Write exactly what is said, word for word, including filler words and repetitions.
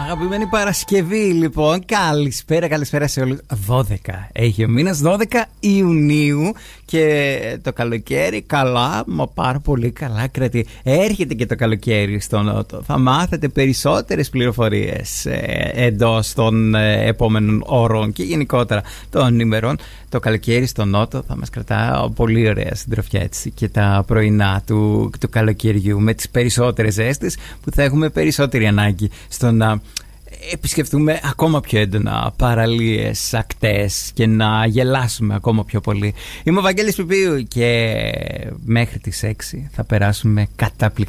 Αγαπημένη Παρασκευή, λοιπόν. Καλησπέρα, καλησπέρα σε όλους. δώδεκα έχει ο μήνας, δώδεκα Ιουνίου. Και το καλοκαίρι, καλά, μα πάρα πολύ καλά κρατεί. Έρχεται και το καλοκαίρι στο Νότο. Θα μάθετε περισσότερες πληροφορίες ε, εντός των ε, επόμενων ώρων και γενικότερα των ημερών. Το καλοκαίρι στο Νότο θα μας κρατά πολύ ωραία συντροφιά, έτσι, και τα πρωινά του, του καλοκαιριού με τις περισσότερες ζέστες που θα έχουμε περισσότερη ανάγκη στο να επισκεφτούμε ακόμα πιο έντονα παραλίες, ακτές και να γελάσουμε ακόμα πιο πολύ. Είμαι ο Βαγγέλης Πιπίου και μέχρι τις έξι θα περάσουμε καταπληκτικά.